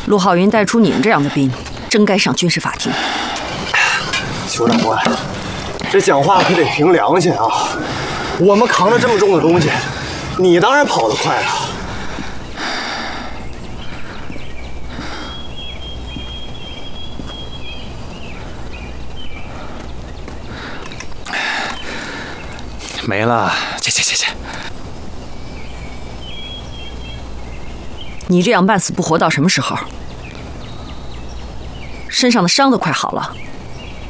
陆浩云带出你们这样的兵，真该上军事法庭。 裘长官，这讲话可得凭良心啊！我们扛着这么重的东西，你当然跑得快了。 没了，去。 你这样半死不活到什么时候？身上的伤都快好了。